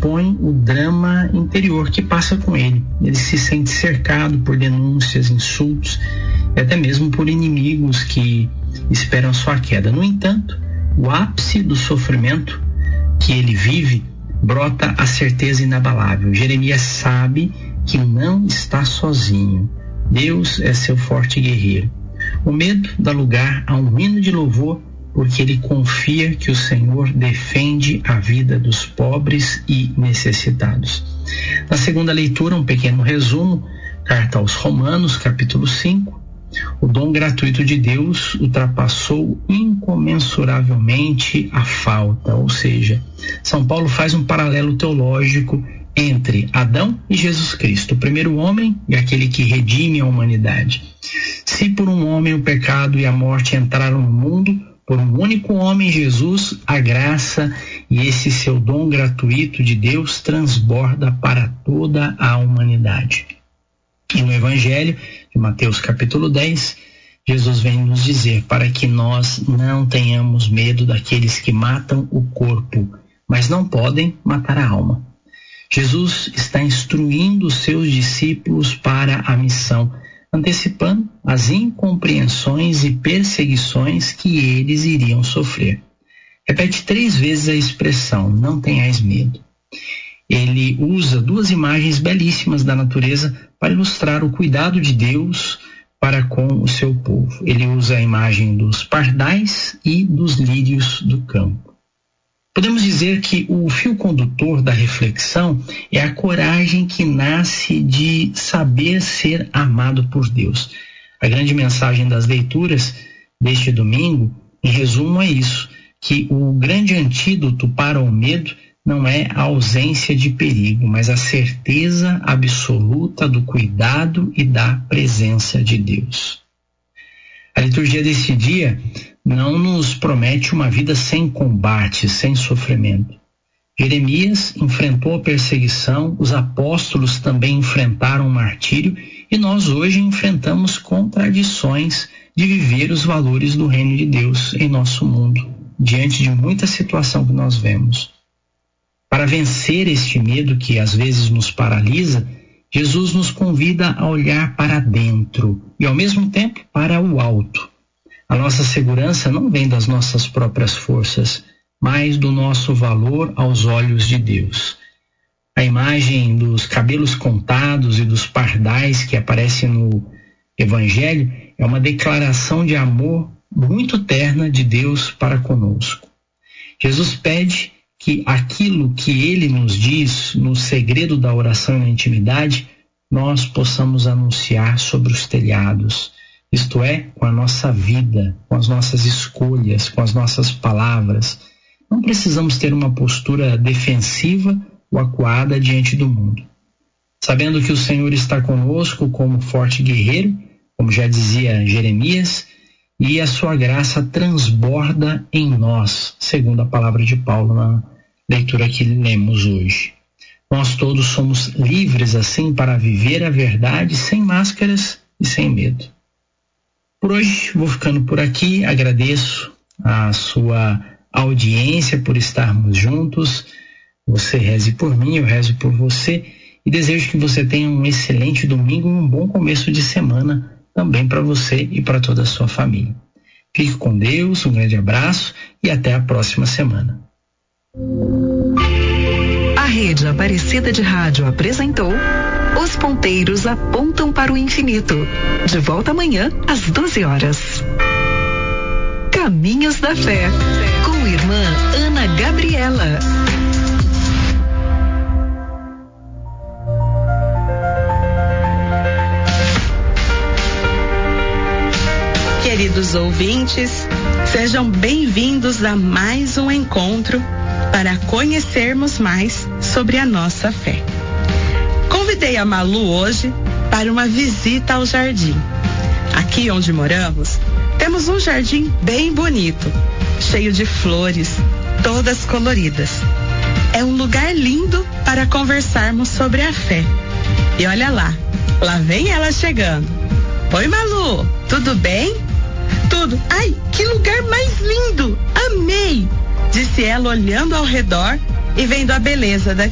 expõe o drama interior que passa com ele. Ele se sente cercado por denúncias, insultos e até mesmo por inimigos que esperam sua queda. No entanto, o ápice do sofrimento que ele vive brota a certeza inabalável. Jeremias sabe que não está sozinho. Deus é seu forte guerreiro. O medo dá lugar a um hino de louvor, porque ele confia que o Senhor defende a vida dos pobres e necessitados. Na segunda leitura, um pequeno resumo, carta aos Romanos, capítulo 5. O dom gratuito de Deus ultrapassou incomensuravelmente a falta, ou seja, São Paulo faz um paralelo teológico entre Adão e Jesus Cristo, o primeiro homem e aquele que redime a humanidade. Se por um homem o pecado e a morte entraram no mundo, por um único homem, Jesus, a graça e esse seu dom gratuito de Deus transborda para toda a humanidade. E no Evangelho de Mateus capítulo 10, Jesus vem nos dizer para que nós não tenhamos medo daqueles que matam o corpo, mas não podem matar a alma. Jesus está instruindo os seus discípulos para a missão, antecipando as incompreensões e perseguições que eles iriam sofrer. Repete 3 vezes a expressão, não tenhais medo. Ele usa 2 imagens belíssimas da natureza para ilustrar o cuidado de Deus para com o seu povo. Ele usa a imagem dos pardais e dos lírios do campo. Podemos dizer que o fio condutor da reflexão é a coragem que nasce de saber ser amado por Deus. A grande mensagem das leituras deste domingo, em resumo, é isso, que o grande antídoto para o medo não é a ausência de perigo, mas a certeza absoluta do cuidado e da presença de Deus. A liturgia desse dia não nos promete uma vida sem combate, sem sofrimento. Jeremias enfrentou a perseguição, os apóstolos também enfrentaram o martírio e nós hoje enfrentamos contradições de viver os valores do reino de Deus em nosso mundo, diante de muita situação que nós vemos. Para vencer este medo que às vezes nos paralisa, Jesus nos convida a olhar para dentro e ao mesmo tempo para o alto. A nossa segurança não vem das nossas próprias forças, mas do nosso valor aos olhos de Deus. A imagem dos cabelos contados e dos pardais que aparece no Evangelho é uma declaração de amor muito terna de Deus para conosco. Jesus pede que aquilo que ele nos diz no segredo da oração e na intimidade, nós possamos anunciar sobre os telhados, isto é, com a nossa vida, com as nossas escolhas, com as nossas palavras. Não precisamos ter uma postura defensiva ou acuada diante do mundo. Sabendo que o Senhor está conosco como forte guerreiro, como já dizia Jeremias, e a sua graça transborda em nós, segundo a palavra de Paulo na leitura que lemos hoje. Nós todos somos livres assim para viver a verdade sem máscaras e sem medo. Por hoje vou ficando por aqui, agradeço a sua audiência por estarmos juntos. Você reze por mim, eu rezo por você e desejo que você tenha um excelente domingo e um bom começo de semana também para você e para toda a sua família. Fique com Deus, um grande abraço e até a próxima semana. A Rede Aparecida de Rádio apresentou Os Ponteiros Apontam para o Infinito. De volta amanhã, às 12 horas. Caminhos da Fé, com irmã Ana Gabriela. Queridos ouvintes, sejam bem-vindos a mais um encontro para conhecermos mais sobre a nossa fé. Convidei a Malu hoje para uma visita ao jardim. Aqui onde moramos, temos um jardim bem bonito, cheio de flores, todas coloridas. É um lugar lindo para conversarmos sobre a fé. E olha lá vem ela chegando. Oi, Malu, tudo bem? Tudo. Ai, que lugar mais lindo! Amei! Disse ela olhando ao redor e vendo a beleza daqui.